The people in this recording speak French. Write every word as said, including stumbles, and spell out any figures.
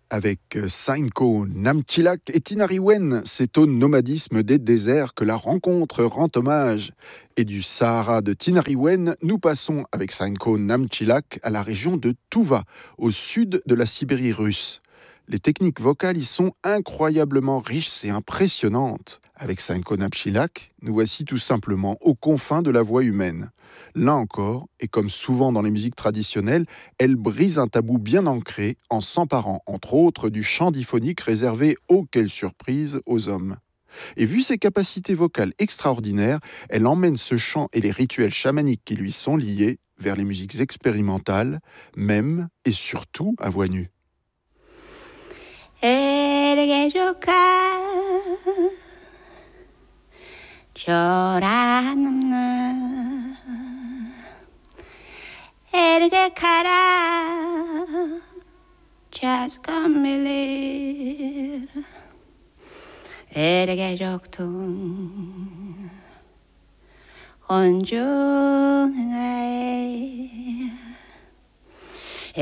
Avec Sainko Namchilak et Tinariwen, c'est au nomadisme des déserts que la rencontre rend hommage. Et du Sahara de Tinariwen, nous passons avec Sainko Namchilak à la région de Touva, au sud de la Sibérie russe. Les techniques vocales y sont incroyablement riches et impressionnantes. Avec Sainko Namchilak, nous voici tout simplement aux confins de la voix humaine. Là encore, et comme souvent dans les musiques traditionnelles, elle brise un tabou bien ancré en s'emparant, entre autres, du chant diphonique réservé, oh quelle surprise, aux hommes. Et vu ses capacités vocales extraordinaires, elle emmène ce chant et les rituels chamaniques qui lui sont liés vers les musiques expérimentales, même et surtout à voix nue. Erge kara Çaz kamilir Erge joktun Onjun ay